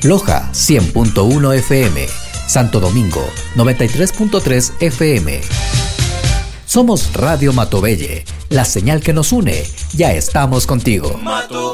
Loja 100.1 FM, Santo Domingo 93.3 FM. Somos Radio Matobelle, la señal que nos une. Ya estamos contigo.